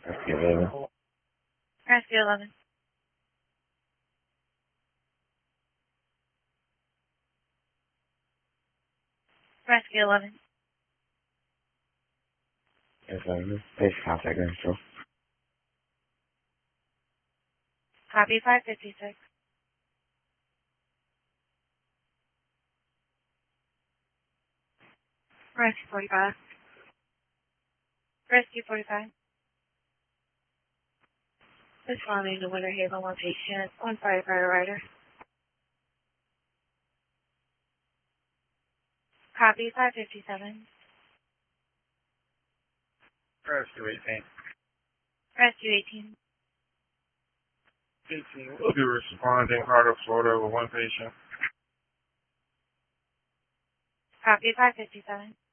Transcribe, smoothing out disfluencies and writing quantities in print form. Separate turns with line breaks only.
Rescue 11.
Rescue 11. Rescue 11.
Yes, please contact info.
Copy 556. Rescue 45. Rescue 45. Responding to Winter Haven, one patient, one firefighter rider. Copy 557.
Rescue 18.
Rescue 18.
18 will be responding out of Florida with one patient.
Copy 557.